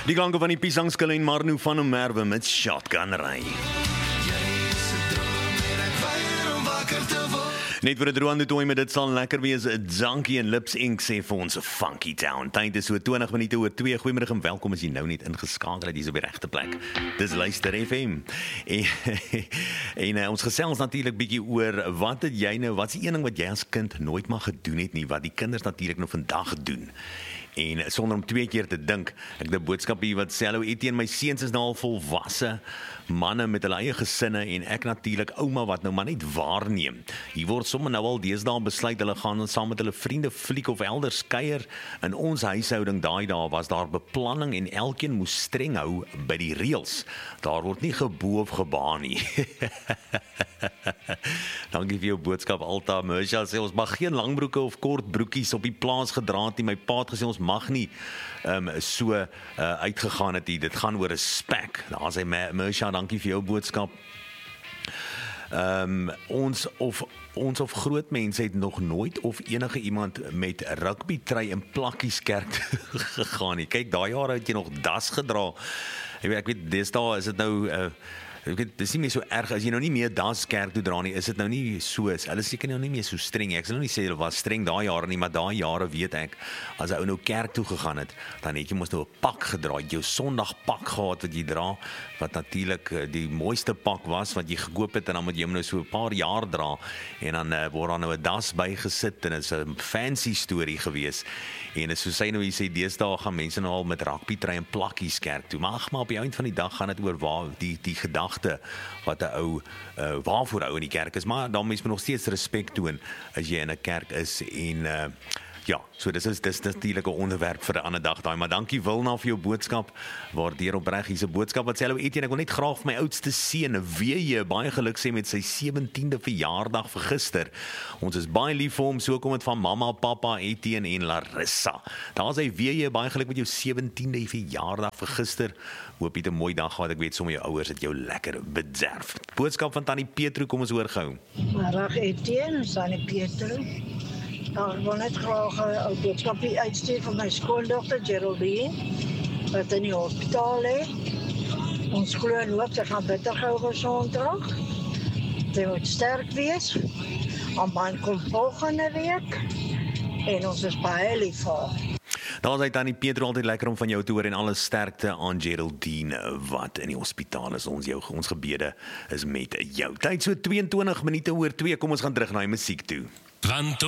Die klanke van die piesangskille en Marno van der Merwe met Shotgun Ry. Net vir 'n droënde toe met dit sal lekker wees. Junkie en Lips Inc sê vir ons Funky Town. Tyd is so 20 minute oor 2. Goeiemiddag en welkom as jy nou net ingeskakel het hier op die regte plek. Dis Luister FM. En ons gesels natuurlik bietjie oor wat het jy nou, wat is die een ding wat jy as kind nooit mag gedoen het nie, wat die kinders natuurlik nou vandag doen. En sonder om 2 keer te dink, ek het 'n boodskap hier wat sê, hallo Etienne, my seuns is nou al volwasse manne met hulle eie gesinne en ek natuurlik ouma wat nou maar net waarneem. Hier word sommer nou al deesdae besluit hulle gaan saam met hulle vriende fliek of elders kuier. In ons huishouding daai dae was daar beplanning en elkeen moes streng hou by die reëls. Daar word nie gebo of gebaan nie. Dankie vir jou boodskap Alta. Mersha sê ons mag geen langbroeke of kort broekies op die plaas gedra het nie. My pa het gesê ons mag nie so uitgegaan het nie. Dit gaan oor 'n spek. Daar sê Mersha, dankie vir jou boodskap. Ons of groot mense het nog nooit of enige iemand met rugby trui en plakkies kerk gegaan nie. Kyk, daai jare het jy nog das gedra. Ek weet, deesdae is dit nou ek weet, dis nie meer so erg, as jy nou nie meer das kerk toe dra nie, is dit nou nie so, hulle seker nou nie meer so streng nie. Ek sal nou nie sê hulle was streng daai jare nie, maar daai jare weet ek, as hy nou kerk toe gegaan het, dan het jy mos nou 'n pak gedra, jou Sondagpak gehad wat jy dra, wat natuurlik die mooiste pak was, wat jy gekoop het, en dan moet jy hom nou so 'n paar jaar dra, en dan word daar nou 'n das bygesit, en dit is 'n fancy storie gewees, en soos hy nou hier sê, deesdae gaan mense nou al met rugby trui en plakkies kerk toe, maar op die eind van die dag gaan dit oor waar die gedagte wat 'n ou waarvoor ou in die kerk is, maar dan mens moet nog steeds respek toon as jy in 'n kerk is en ja, so dis natuurlik 'n onderwerp vir 'n ander dag daai, maar dankie Wilna vir jou boodskap. Waardeer opreg hier's 'n boodskap wat sê, hallo Etienne, ek wil net graag vir my oudste seun weer baie geluk sê met sy 17de verjaardag vir gister. Ons is baie lief vir hom, so kom dit van mamma, pappa, Etienne en Larissa. Daar's hy weer baie geluk met jou 17de verjaardag vir gister. Hoop jy het 'n mooi dag gehad. Ek weet sommer jou ouers het jou lekker bederf. Boodskap van Tannie Petro, kom ons hoor gou. Middag Etienne, Tannie Petro. Nou, ek wil net graag 'n boodskapie uitstuur van my skoondogter Geraldine, wat in die hospitaal lê. Ons glo en hoop sy gaan bitter gou gesond raak. Sy moet sterk wees. Haar man kom volgende week en ons is baie lief vir haar. Daar is Tannie Petro, altyd lekker om van jou te hoor en alle sterkte aan Geraldine wat in die hospitaal is. Ons gebede is met jou. Tyd so 22 minute oor 2, kom ons gaan terug na die musiek toe.